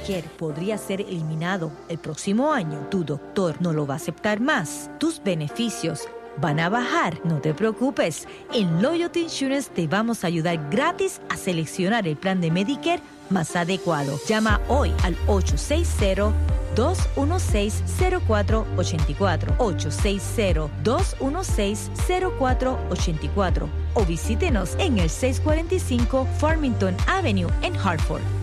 Medicare podría ser eliminado el próximo año, tu doctor no lo va a aceptar más. Tus beneficios van a bajar. No te preocupes. En Loyalty Insurance te vamos a ayudar gratis a seleccionar el plan de Medicare más adecuado. Llama hoy al 860-216-0484. 860-216-0484. O visítenos en el 645 Farmington Avenue en Hartford.